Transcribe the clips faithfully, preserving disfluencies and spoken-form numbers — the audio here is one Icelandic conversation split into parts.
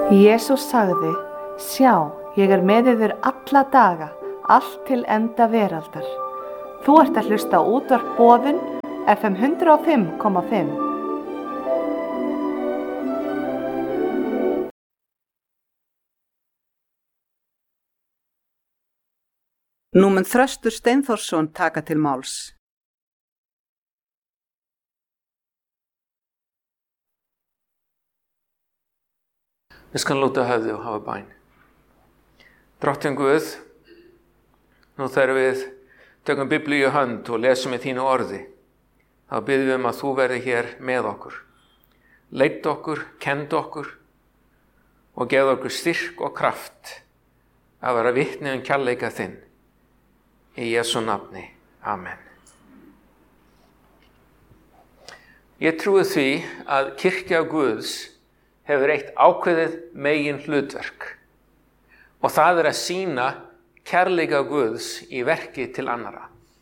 Jesús sagði, sjá, ég er með yður alla daga, allt til enda veraldar. Þú ert að hlusta á útvarp Boðun, F M hundrað og fimm komma fimm. Nú mun Þröstur Steinþórsson taka til máls. Við skalum lúta höfði og hafa bæn. Drottinn Guð, nú þegar við tökum Biblíu í hönd og lesum í þínu orði, þá biðjum við um að þú verði hér með okkur. Leidd okkur, kend okkur og gefð okkur styrk og kraft að vera vitni um kærleika þinn. Í Jesú nafni. Amen. Ég trúi því að kirkja Guðs hefur eitt ákveðið megin hlutverk og það er að sýna kærleika Guðs í verki til annara.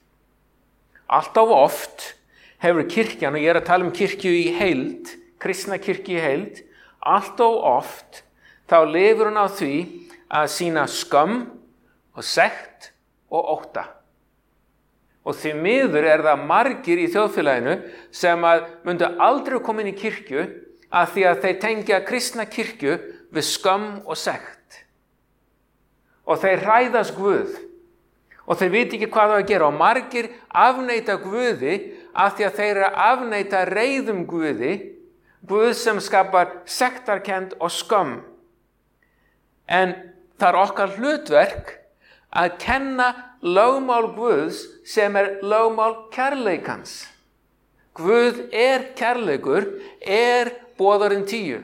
Alltof oft hefur kirkjan, og ég er að tala um kirkju í heild, kristna kirkju í heild, alltof oft þá lifir hún á því að sýna skömm og sekt og ótta. Og því miður er það margir í þjóðfélaginu sem að myndu aldrei koma inn í kirkju að því að þeir tengja kristna kirkju við skömm og sekt. Og þeir hræðast Guð og þeir viti ekki hvað það að gera og margir afneita Guði af því að þeir eru að afneita reiðum Guði, Guð sem skapar sektarkennd og skömm. En það er okkar hlutverk að kenna lögmál Guðs sem er lögmál kærleikans. Guð er kærleikur, er boðarinn tíu.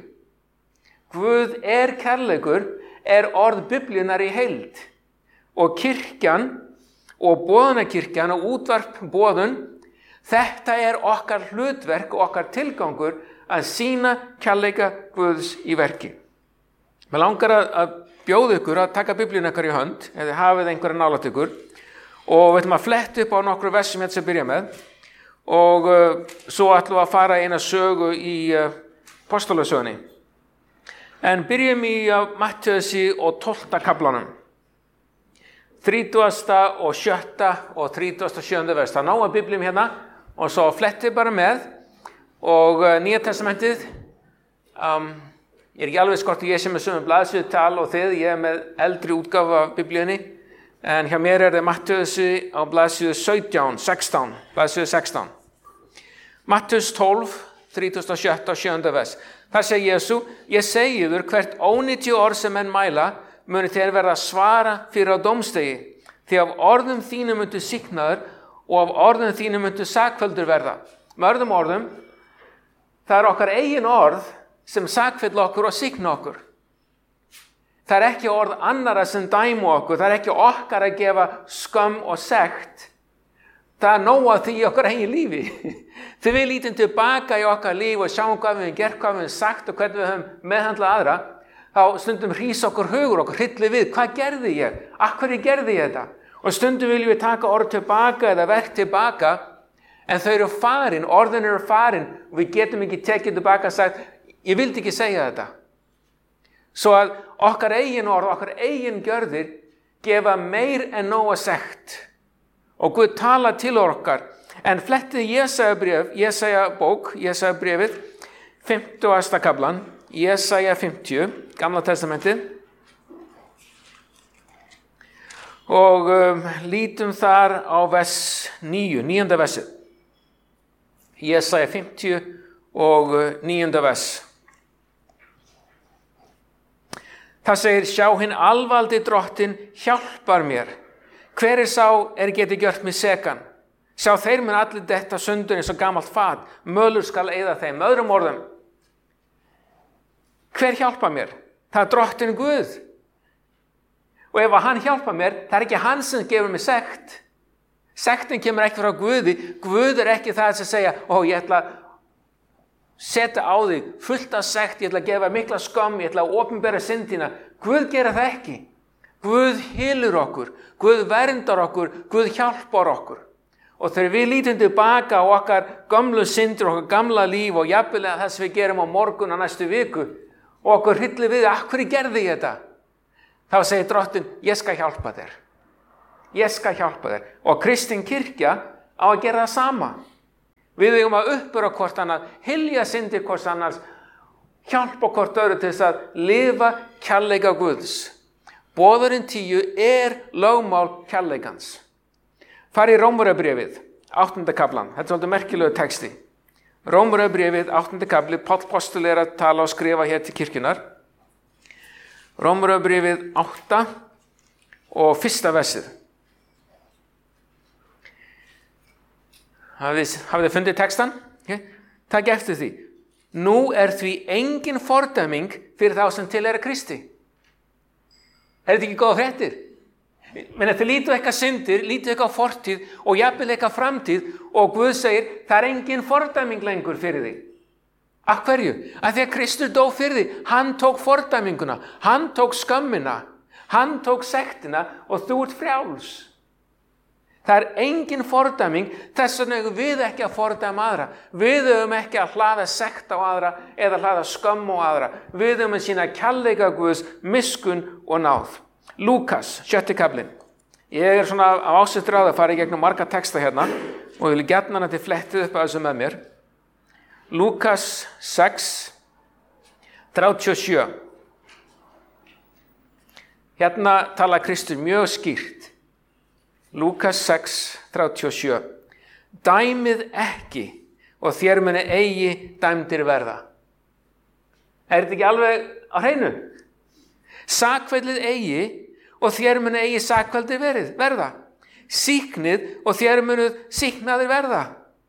Guð er kærleikur, er orð Biblíunnar í heild. Og kirkjan og boðunarkirkjan og útvarp boðun, þetta er okkar hlutverk og okkar tilgangur að sýna kærleika Guðs í verki. Mér langar að bjóða ykkur að taka Biblíun ykkar í hönd, eða hafið einhverja nálægt ykkur, og við ætlum að fletta upp á nokkru versum hérna sem byrja með, og uh, svo ætlum við að fara eina sögu í uh, Apostolasögunni. En byrjum í uh, Mattheusi og tólfta kaflanum. þrítugasta og sjötta og þrítugasta og sjöunda vers. Það ná að Biblíum hérna, og svo flettið bara með, og uh, Nýja testamentið, um, ég er ekki alveg skort ég sem er sömu blaðsíðu tal og þið, ég er með eldri útgáfu af Biblíunni, en hjá mér er það Mattheusi á blaðsíðu sautján, sextán, blaðsíðu sextán. Mattheus tólf, þrítugasta og sjötta og sjöunda vers. Það segir Jesú, ég segi þér hvert ónýtju orð sem menn mæla, muni þér verða að svara fyrir á dómstegi, því af orðum þínum myndu sýknaður og af orðum þínum myndu sakfelldur verða. Með öðrum orðum, það er okkar eigin orð sem sakfella okkur og sýkna okkur. Það er ekki orð annara sem dæmu okkur, það er ekki okkar að gefa skömm og sekt. Það er nóg að því í okkar eigin lífi. Þegar við lítum tilbaka í okkar líf og sjáum hvað við höfum gert, hvað við höfum sagt og hvernig við höfum meðhandlað aðra, þá stundum hrýsa okkur hugur, okkur hrylli við, hvað gerði ég? Af hverju gerði ég þetta? Og stundum viljum við taka orð tilbaka eða verk tilbaka, en þau eru farin, orðin eru farin, og við getum ekki tekið tilbaka og sagt, ég vildi ekki segja þetta. Svo að okkar eigin orð, okkar eigin gjörðir gefa meir en nóga sekt. Og Guð tala til okkar. En flettið Jesaja bréf, Jesaja bók, Jesaja bréfið, fimmtugasta kaflan, Jesaja fimmtíu, Gamla testamentið. Og um, lítum þar á vers níu, níunda versið. Jesaja fimmtíu og uh, níunda vers. Það segir, sjá hinn alvaldi drottinn hjálpar mér. Hver er sá er geti gjört mig sekan? Sjá þeir mun allir detta sundur eins og gamalt fat. Mölur skal eyða þeim. Með öðrum orðum, hver hjálpar mér? Það er drottinn Guð. Og ef hann hjálpar mér, það er ekki hann sem gefur mig sekt. Sektin kemur ekki frá Guði. Guð er ekki það sem segja, ó, ég ætla að setja á þig fullt af sekt, ég ætla að gefa mikla skömm, ég ætla að opinbera syndina. Guð gera það ekki. Guð hylur okkur, Guð verndar okkur, Guð hjálpar okkur. Og þegar við lítum tilbaka á okkar gamlu syndir, okkar gamla líf og jafnvel það sem við gerum á morgun og næstu viku, og okkur hryllir við, af hverju gerði ég þetta? Þá segir Drottinn, ég skal hjálpa þér. Ég skal hjálpa þér. Og kristin kirkja á að gera það sama. Við eigum að uppbera hvort annað, hylja syndir hvort annars, hjálpa hvort öðru til þess að lifa kærleika Guðs. Boðorinn tíu er lögmál kærleikans. Fari í Rómverjabréfið, áttunda kaflan. Þetta er svolítið merkilegu texti. Rómverjabréfið, áttunda kafli, Páll postuli er að tala og skrifa hér til kirkjunar. Rómverjabréfið átta og fyrsta versið. Hafið þið fundið textan? Okay. Takk eftir því. Nú er því engin fordæming fyrir þá sem til er að Kristi. Er þetta ekki góða fréttir? Men þið lítu eitthvað syndir, lítu eitthvað fortíð og jafnvel eitthvað framtíð og Guð segir, það er engin fordæming lengur fyrir þig. Af hverju? Af því að Kristur dó fyrir þig. Hann tók fordæminguna, hann tók skömmina, hann tók sektina og þú ert frjáls. Það er engin fordæming, þess vegna eigum við ekki að fordæma aðra. Við eigum ekki að hlaða sekt á aðra eða hlaða skömm á aðra. Við eigum að sýna kærleika Guðs, miskunn og náð. Lúkas, sjötti kaflinn. Ég er svona á ásettur á það að fara í gegnum marga texta hérna og ég vil gjarnan að þið flettið upp að þessu með mér. Lúkas sex, þrjátíu og sjö. Hérna tala Kristur mjög skýrt. Lúkas sex, þrjátíu og sjö. Dæmið ekki og þér muni eigi dæmdir verða. Er þetta ekki alveg á hreinu? Sakfellið eigi og þér muni eigi sakveldir verða. Sýknið og þér munuð sýknaðir verða.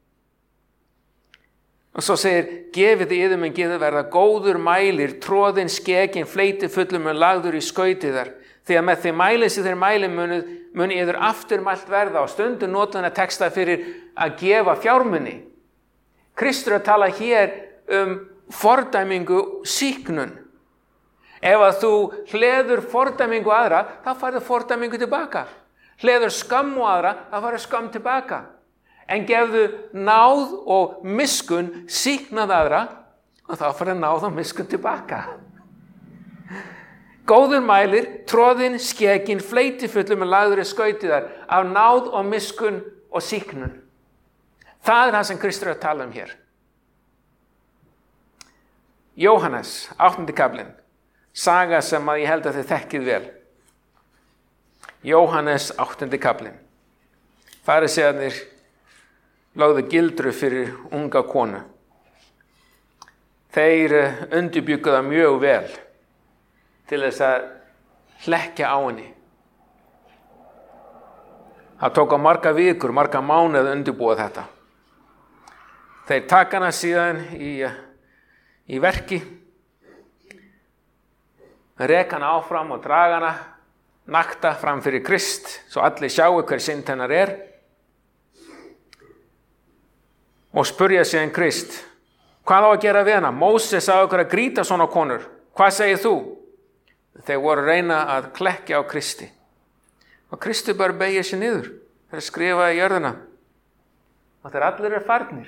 Og svo segir, gefið yður mun gefið verða, góður mælir, tróðin skegin, fleiti fullum og lagður í skautið þar. Því að með því mælið sem þeir mæli munuð, muni yður afturmælt verða og stundum notan að texta fyrir að gefa fjármuni. Kristur að tala hér um fordæmingu sýknun. Ef að þú hleður fordæmingu aðra, þá færðu fordæmingu tilbaka. Hleður skömm á aðra, þá færðu skömm tilbaka. En gefðu náð og miskunn sýknað aðra, og þá færðu náð og miskunn tilbaka. Góður mælir, tróðin, skegin, fleiti fullum með lagður í skautið þar af náð og miskunn og sýknun. Það er það sem Kristur er að tala um hér. Jóhannes, áttundi kaflinn, saga sem að ég held að þið þekkið vel. Jóhannes, áttundi kaflinn. Farisæarnir lögðu gildru fyrir unga konu. Þeir undirbjuggu það mjög vel til þess að hlekkja á henni. Það tók á marga vikur, marga mánuði að undirbúa þetta. Þeir taka hana síðan í, í verki, reka hana áfram og draga hana nakta fram fyrir Krist, svo allir sjáu hver synd hennar er, og spurja síðan Krist, hvað á að gera við hana? Móses sagði okkur að grýta svona konur. Hvað segir þú? Þeir voru að reyna að klekkja á Kristi. Og Kristi bara beygir sér niður. Þeir að skrifa í jörðina. Og þeir allir eru farnir.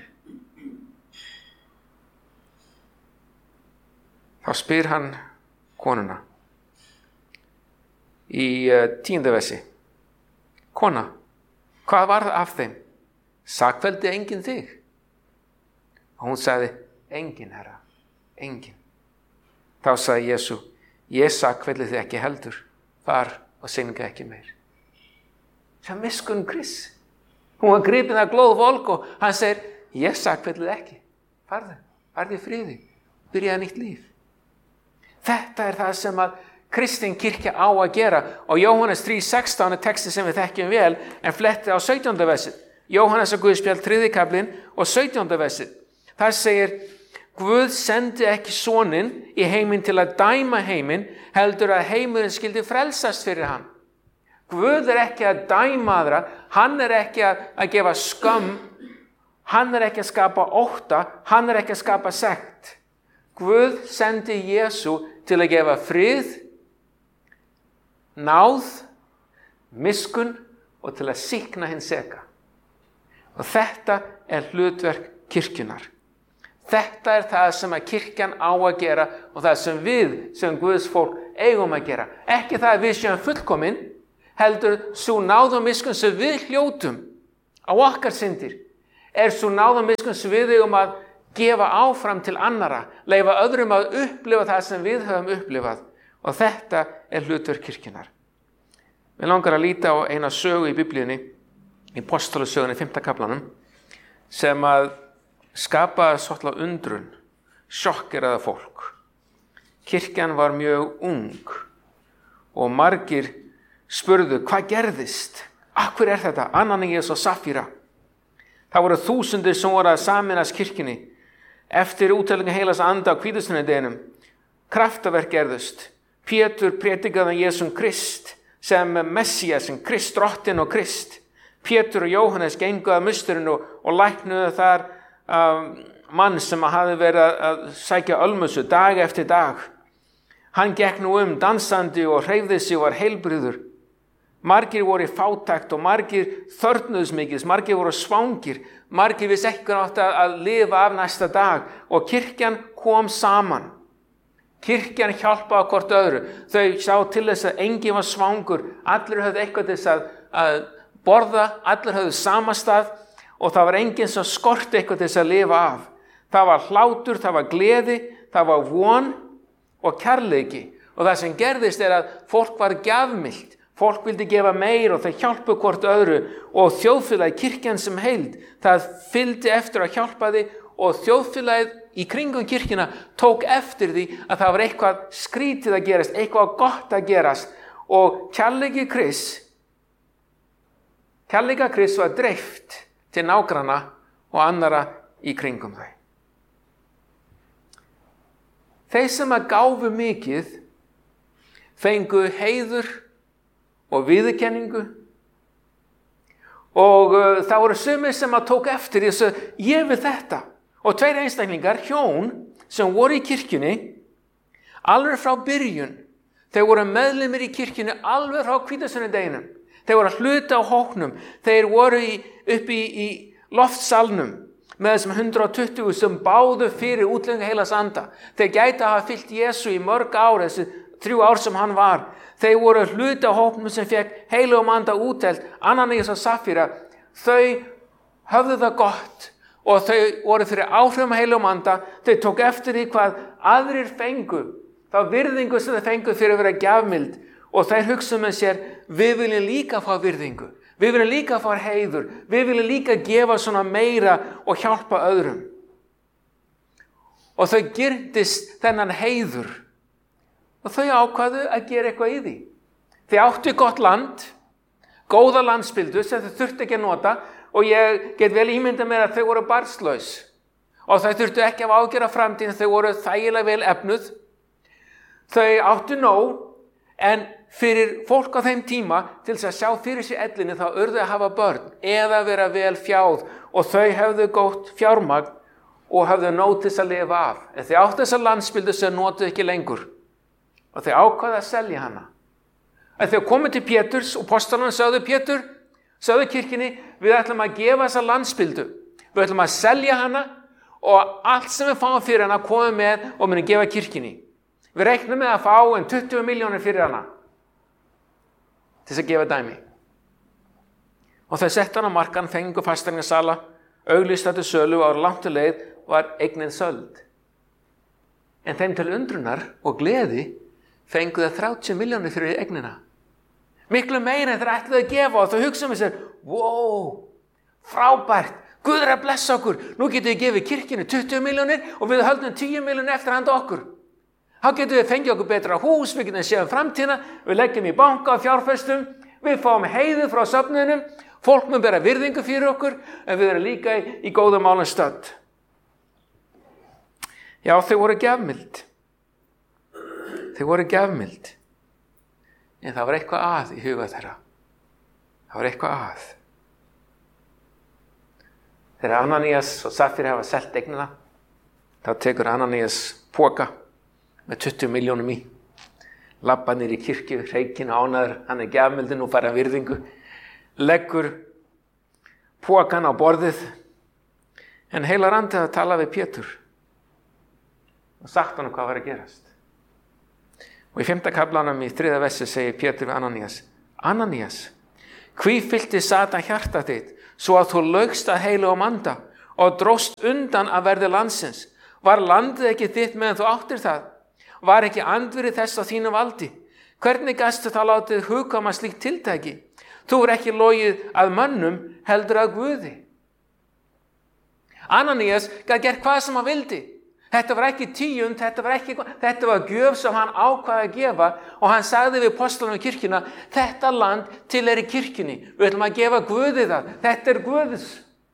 Þá spyr hann konuna. Í uh, tíunda versi. Kona, hvað var það af þeim? Sakfelldi enginn þig? Og hún sagði, enginn, herra, enginn. Þá sagði Jesú, ég sakfelli þið ekki heldur, far og synga ekki meir. Það miskunn Krists. Hún var gripin að glóð volk og hann segir, ég sakfelli þið ekki, farðu, farðu í friði, byrjaði nýtt líf. Þetta er það sem að kristin kirkja á að gera og Jóhannes þrjú sextán er texti sem við þekkjum vel en fletti á sautjánda versið. Jóhannes og Guðspjall þriðji kaflinn og sautjánda versið. Það segir, Guð sendi ekki soninn í heiminn til að dæma heiminn, heldur að heimurinn skyldi frelsast fyrir hann. Guð er ekki að dæma aðra, hann er ekki að, að gefa skömm, hann er ekki að skapa ótta, hann er ekki að skapa sekt. Guð sendi Jesú til að gefa frið, náð, miskunn og til að sýkna hinn seka. Og þetta er hlutverk kirkjunar. Þetta er það sem að kirkjan á að gera og það sem við sem Guðs fólk eigum að gera. Ekki það að við séum fullkomin, heldur sú náð og miskunn sem við hljótum á okkar syndir, er sú náð og miskunn sem við eigum að gefa áfram til annara, leyfa öðrum að upplifa það sem við höfum upplifað. Og þetta er hlutverk kirkjunar. Við langar að líta á eina sögu í Biblíunni, í Apostolasögunni, fimmta kaflanum, sem að skapaði svolítið undrun, sjokkeraða fólk. Kirkjan var mjög ung og margir spurðu, hvað gerðist? Af hverju er þetta? Ananías og Safíra. Það voru þúsundir sem voru að sameinast kirkjunni. Eftir úttellingu heilags anda á hvítasunnudeginum, kraftaverk gerðust. Pétur predikaði Jesum Krist sem Messías, sem Krist drottinn og Krist. Pétur og Jóhannes gengu að musturinn og, og læknuðu þar um, mann sem hafði verið að, að sækja ölmusu dag eftir dag. Hann gekk nú um dansandi og hreyfði sig og var heilbrigður. Margir voru í fátækt og margir þörfnuðsmikils, margir voru svangir, margir vissi ekki átt að, að lifa af næsta dag og kirkjan kom saman. Kirkjan hjálpaði hvort öðru. Þau sá til þess að enginn var svangur, allir höfðu eitthvað til þess að, að borða, allir höfðu samastað og það var enginn sem skorti eitthvað til þess að lifa af. Það var hlátur, það var gleði, það var von og kærleiki. Og það sem gerðist er að fólk var gjafmillt, fólk vildi gefa meir og þau hjálpu hvort öðru og þjóðfélagið, kirkjan sem heild, það fylgdi eftir að hjálpa því og þjóðfélagið í kringum kirkjuna tók eftir því að það var eitthvað skrítið að gerast, eitthvað gott að gerast og kærleiki Krists Kærleika Krists var dreift til nágranna og annara í kringum þau. Þeir sem að gáfu mikið fengu heiður og viðurkenningu og uh, það voru sumir sem að tók eftir þessu, ég vil þetta. Og tveir einstaklingar, hjón, sem voru í kirkjunni, alveg frá byrjun, þeir voru meðlimir í kirkjunni alveg frá hvítasunnudeginum. Þeir voru að hluta á hóknum, þeir voru í, upp í, í loftsalnum með þessum hundrað og tuttugu sem báðu fyrir útleggingu heilags anda. Þeir gætu að hafa fylgt Jesú í mörg ár, þessi þrjú ár sem hann var. Þeir voru að hluta á hóknum sem fekk heilagum anda úttelt, Ananías og Safíra. Þau höfðu það gott og þau voru fyrir áhrifum heilagum anda. Þau tók eftir því hvað aðrir fengu, þá virðingu sem þau fengu fyrir að vera gjafmild. Og þeir hugsa með sér, við viljum líka fá virðingu, við viljum líka fá heiður, við viljum líka gefa svona meira og hjálpa öðrum. Og þau girndist þennan heiður og þau ákvaðu að gera eitthvað í því. Þau áttu gott land, góða landspildu sem þau þurftu ekki að nota og ég get vel ímyndað mér að þau voru barnslaus. Og þau þurftu ekki að ágera framtíðin, þau voru þægilega vel efnuð. Þau áttu nóg, en fyrir fólk á þeim tíma til þess að sjá fyrir sér ellinni þá urðu að hafa börn eða vera vel fjáð og þau hefðu gott fjármagn og hefðu nóg til þess að lifa af. En þau áttu þessa landspildu sem notuðu ekki lengur og þau ákvaðu að selja hana. En þau komu til Péturs og apostlarnir sögðu, Pétur, sögðu kirkjunni, við ætlum að gefa þessa landspildu. Við ætlum að selja hana og allt sem við fáum fyrir hana komum með og munum gefa kirkjunni. Við reiknum með að fá um tuttugu milljónir fyrir hana til þess að gefa dæmi. Og þau settu hana á markan, fengu fasteignasala, auglýstu til sölu og á langt leið var eignin söld. En þeim til undrunar og gleði fengu þau þrjátíu milljónir fyrir eignina. Miklu meira en þeir ætluðu að gefa og þau hugsa með sér, wow, frábært, Guð er að blessa okkur, nú getum við gefið kirkjunni tuttugu milljónir og við höldum tíu milljónir eftir handa okkur. Þá getum við fengið okkur betra hús, við getum séð um framtíðina, við leggjum í banka og fjárfestum, við fáum heiður frá söfnuðinum, fólk mun bera virðingu fyrir okkur, en við erum líka í, í góðum málum stödd. Já, þau voru gjafmild. Þau voru gjafmild. En það var eitthvað að í huga þeirra. Það var eitthvað að. Þegar Ananías og Safíra hafa selt eignina, þá tekur Ananías poka með tuttugu milljónum í, labbar niður í kirkju, reikinn ánæður, hann er gjafmildin og fær virðingu, leggur pokan á borðið, en heilar andi að tala við Pétur og sagt honum hvað var að gerast. Og í fimmta kaflanum í þriðja versi segir Pétur við Ananías: Ananías, hví fyllti Satan hjarta þitt, svo að þú laugst að heilugum anda og dróst undan að verði landsins? Var landið ekki þitt meðan þú áttir það? Var ekki andvirði þess á þínu valdi? Hvernig gastu þá látið hugkvæma slíkt tiltæki? Þú er ekki logið að mönnum, heldur að Guði. Ananías gat gert hvað sem hann vildi. Þetta var ekki tíund, þetta var ekki, þetta var gjöf sem hann ákvaði að gefa, og hann sagði við postlunum í kirkjuna: þetta land tilheyrir kirkjunni, við ætlum að gefa Guði það, þetta er Guðs.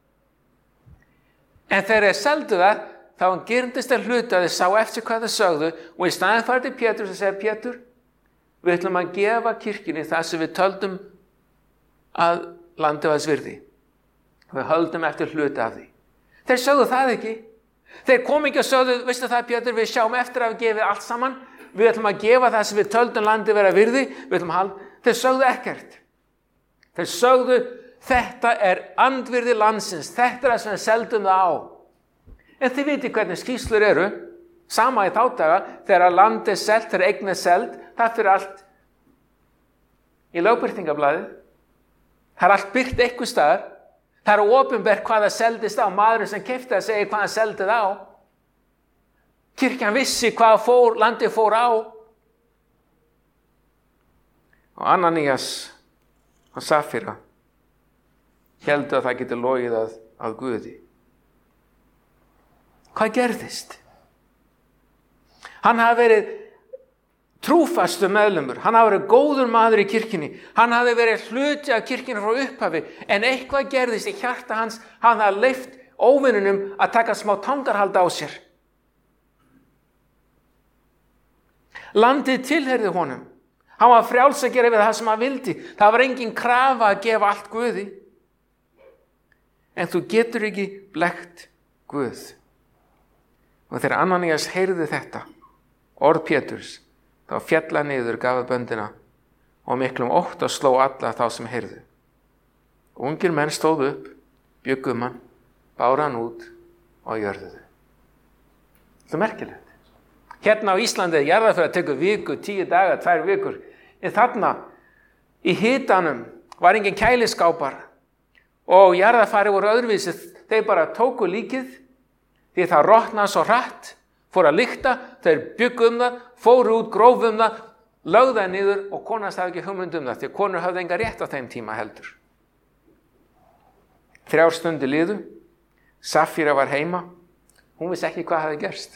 En þegar þeir seldu það, þá girndist þeir hluti að þeir sá eftir hvað þeir sögðu, og í staðinn farið til Pétur og segir: Pétur, við ætlum að gefa kirkjunni það sem við töldum að landið var þess virði. Við höldum eftir hluti af því. Þeir sögðu það ekki. Þeir kom ekki og sögðu: veistu það, Pétur, við sjáum eftir að við gefið allt saman, við ætlum að gefa það sem við töldum landið vera virði, við ætlum að halda. Þeir sögðu ekkert. Þeir sögðu: þetta er andvirði landsins, þetta er það sem við seldum það á. En þið viti hvernig skýrslur eru, sama í þá daga, þegar landið er selt, þegar eign er seld, það fyrir allt í lögbirtingablaðið. Það er allt byrgt einhvers staðar. Það er opinbert hvað það seldist á. Maðurinn sem keypti það segir hvað hann seldi það á. Kirkjan vissi hvað fór, landið fór á. Og Ananías og Safíra héldu að það geti logið að, að Guði. Hvað gerðist? Hann hafi verið trúfastu meðlumur, hann hafi verið góður maður í kirkjunni, hann hafi verið hluti af kirkjunni frá upphafi, en eitthvað gerðist í hjarta hans, hann hafi leyft óvinnunum að taka smá tangarhald á sér. Landið tilheyrði honum, hann var frjáls að gera við það sem hann vildi, það var engin krafa að gefa allt Guði. En þú getur ekki blekkt Guð. Og þegar Ananías heyrði þetta, orð Péturs, þá fjalla niður, gaf böndina, og miklum ótta sló alla þá sem heyrðu. Ungir menn stóðu upp, bjuggu um hann, báru hann út og jörðuðu. Það er merkilegt. Hérna á Íslandi er jarðarför að tekur viku, tíu daga, tvær vikur. En þarna, í hitanum, var engin kæliskápar, og jarðarfari voru öðruvísi. Þeir bara tóku líkið, því það rotnaði svo hratt, fór að lykta, þeir bjuggu um það, fóru út, grófu um það, lögðu það niður, og konans hafði ekki hugmynd um það, því konur hafði enga rétt á þeim tíma heldur. Þrjár stundir liðu, Safíra var heima, hún vissi ekki hvað hafði gerst.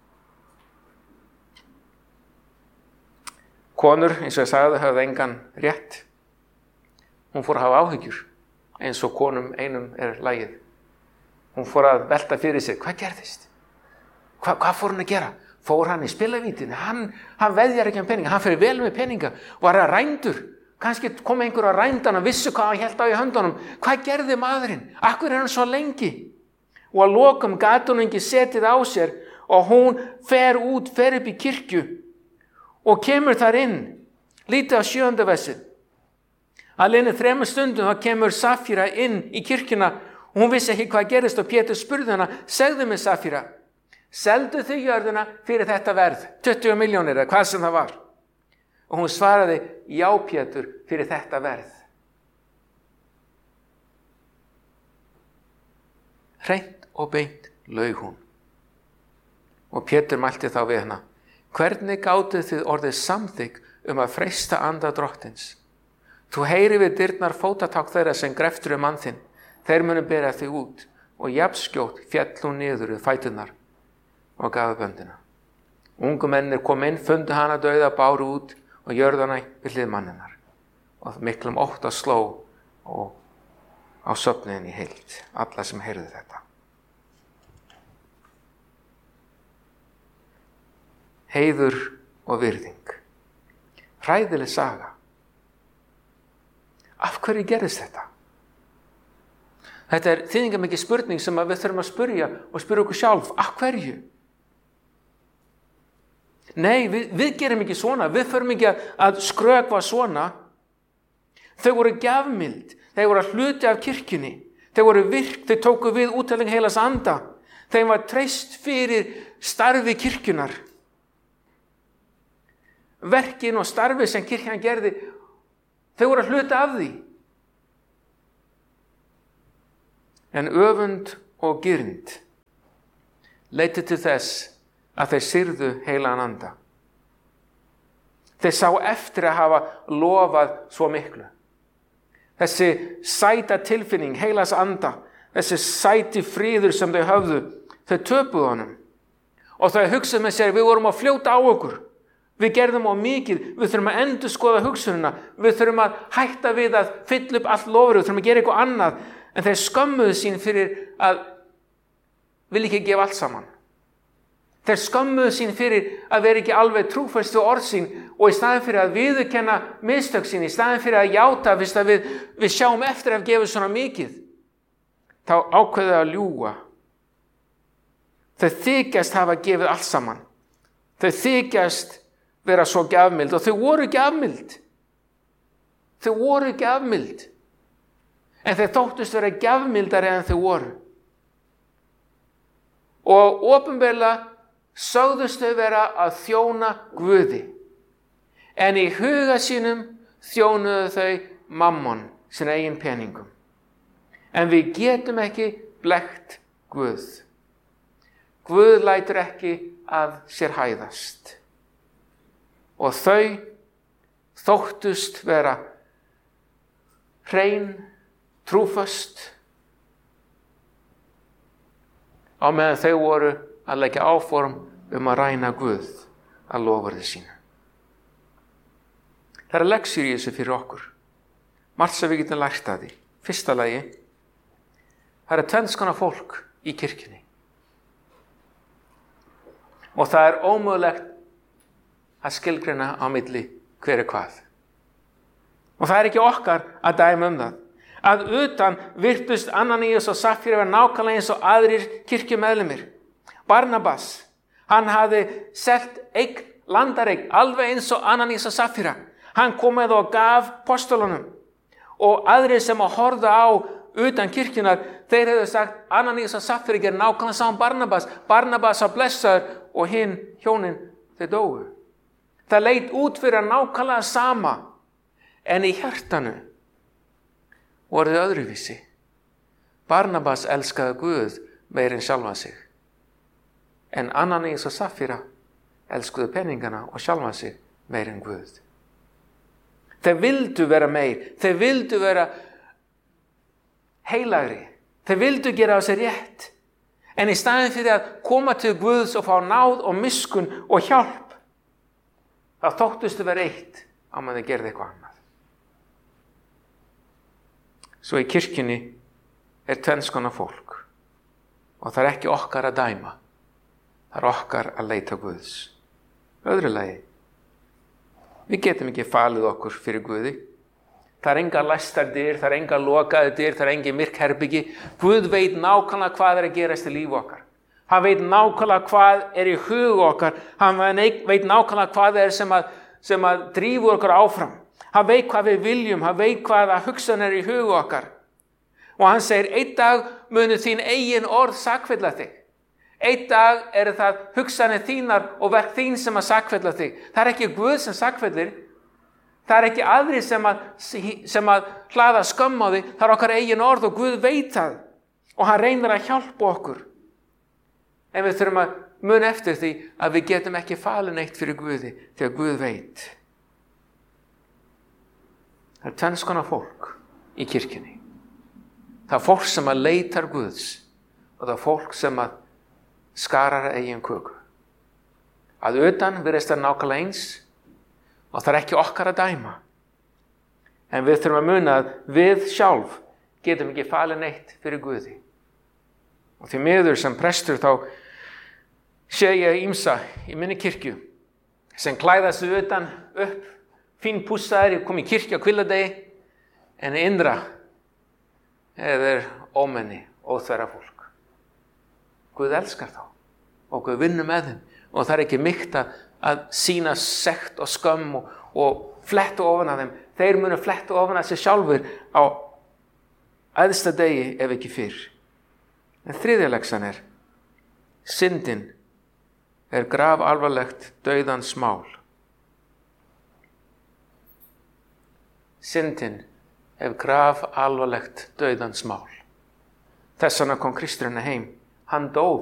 Konur, eins og ég sagði, hafði engan rétt. Hún fór að hafa áhyggjur, eins og konum einum er lagið. Hún fór að velta fyrir sig: hvað gerðist? Hva, hvað fór hann að gera? Fór hann í spilavítinni? Hann, hann veðjar ekki um peninga, hann fyrir vel með peninga. Var hann rændur? Kannski kom einhver að rænda hann og vissu hvað hann hélt á í höndunum. Hvað gerði maðurinn? Akkur er hann svo lengi? Og að lokum gat hún ekki setið á sér, og hún fer út, fer upp í kirkju og kemur þar inn. Lítið á sjöunda versið. Að liðnu þremur stundum þá kemur Safíra inn í kirkjuna, og hún vissi ekki hvað gerðist, og Pétur spurði hana: segðu mig, Safíra, seldu þau jörðina fyrir þetta verð, tuttugu milljónir eða hvað sem það var? Og hún svaraði: já, Pétur, fyrir þetta verð. Hreint og beint laug hún. Og Pétur mælti þá við hana: hvernig gátuð þið orðið samþykk um að freista anda drottins? Þú heyri við dyrnar fótatak þeirra sem greftur um mann þinn, þeir munu bera þig út. Og jafnskjótt féll hún niður við fæturnar og gaf böndina. Ungu mennir kom inn, fundu hana dauða, báru út og jörðana við hlið manninnar. Og miklum ótta sló og á söfniðin í heild, alla sem heyrðu þetta. Heiður og virðing. Hræðileg saga. Af hverju gerðist þetta? Þetta er þýðingarmikil spurning sem við þurfum að spyrja og spyrja okkur sjálf: af hverju? Nei, við, við gerum ekki svona, við förum ekki að, að skrökva svona. Þau voru gjafmild, þau voru hluti af kirkjunni, þau voru virk, þau tóku við úttelling heilags anda. Þeim var treyst fyrir starfi kirkjunar. Verkin og starfi sem kirkjan gerði, þau voru að hluta af því. En öfund og girnd leiddi til þess að þeir syrgðu heilagan anda. Þeir sá eftir að hafa lofað svo miklu. Þessi sæta tilfinning heilags anda, þessi sæti fríður sem þau höfðu, þau töpuðu honum. Og þau hugsaðu með sér, við vorum að fljóta á okkur. Við gerðum á mikið, við þurfum að endurskoða hugsunina, við þurfum að hætta við að fylla upp allt lofur, við þurfum að gera eitthvað annað. En þeir skömmuðu sín fyrir að vilja ekki gefa allt saman. Þeir skömmuðu sín fyrir að vera ekki alveg trúfæst við orð sín og í staðinn fyrir að viðurkenna mistök sín, í staðinn fyrir að játa fyrst að við, við sjáum eftir að gefa svona mikið, þá ákveðu að ljúga. Þau þykjast hafa gefið allt saman. Þau þykjast vera svo gjafmild og þau voru gjafmild. Þau voru gjafmild. En þeir þóttust vera gjafmildari en þau voru. Og opinberlega sögðust þau vera að þjóna Guði. En í huga sínum þjónuðu þau mammon, sín eigin peningum. En við getum ekki blekkt Guð. Guð lætur ekki að sér hæðast. Og þau þóttust vera hrein, trúföst, á meðan þau voru að leggja áform um að ræna Guð að lofurði sínu. Það eru leksjur í þessu fyrir okkur. Margt sem við getum lært af því. Fyrsta lagi, það eru tvenns konar fólk í kirkjunni. Og það er ómögulegt að skilgreina á milli hver er hvað. Og það er ekki okkar að dæma um það. Að utan virtust Ananías og Safíra vera nákvæmlega eins og aðrir kirkjumeðlimir. Barnabas, hann hafði selt eign, landareign, alveg eins og Ananías og Safíra. Hann kom með og gaf postulunum. Og aðrir sem að horfa á utan kirkjunar, þeir hefðu sagt, Ananías og Safíra gerir nákvæmlega saman Barnabas. Barnabas var blessaður og hinn hjónin, þeir dóu. Það leit út fyrir að nákvæmlega sama, en í hjartanu voru þau öðruvísi. Barnabas elskaði Guð meir en sjálfa sig, en Ananías og Safíra elskuðu peningana og sjálfa sig meir en Guð. Þeir vildu vera meir, þeir vildu vera heilagri, þeir vildu gera á sér rétt, en í staðinn fyrir að koma til Guðs og fá náð og miskun og hjálp, þá þóttustu vera eitt á meðan þeir gerði eitthvað annað. Svo í kirkjunni er tvenns konar fólk og það er ekki okkar að dæma, það er okkar að leita Guðs. Öðru lagi, við getum ekki falið okkur fyrir Guði. Það er enga læstar dyr, það er enga lokaði dyr, það er engi myrk herbyggi. Guð veit nákvæmlega hvað er að gerast í lífi okkar. Hann veit nákvæmlega hvað er í huga okkar. Hann veit nákvæmlega hvað er sem að, sem að drífu okkur áfram. Hann veit hvað við viljum, hann veit hvað að hugsan er í huga okkar. Og hann segir, einn dag munu þín eigin orð sakfella þig. Einn dag eru það hugsanir þínar og verk þín sem að sakfella þig. Það er ekki Guð sem sakfellir. Það er ekki aðri sem að, sem að hlaða skömm á þig. Það er okkar eigin orð og Guð veit það. Og hann reynir að hjálpa okkur. En við þurfum að muna eftir því að við getum ekki falið neitt fyrir Guði, því að Guð veit. Það er tvenns konar fólk í kirkjunni. Það er fólk sem að leitar Guðs og það er fólk sem að skarar eigin köku. Að utan virðist það nákvæmlega eins og það er ekki okkar að dæma. En við þurfum að muna að við sjálf getum ekki falið neitt fyrir Guði. Og því miður sem prestur þá sé ég ýmsa í minni kirkju sem klæða sig utan upp, fín pússaðir, kom í kirkju á hvíldardegi, en innra er ómenni, óþverra fólk. Guð elskar þá og Guð vinnur með þeim og það er ekki mýkt að sýna sekt og skömm og, og flettu ofan að þeim. Þeir munu flettu ofan að sér sjálfur á æðsta degi ef ekki fyrr. En þriðja leksan er, syndin er graf alvarlegt dauðans mál. Syndin er graf alvarlegt dauðans mál. Þess vegna kom Kristurinn heim. Hann dó